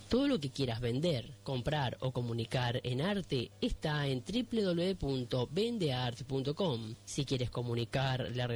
Todo lo que quieras vender, comprar o comunicar en arte está en www.vendeart.com. Si quieres comunicar la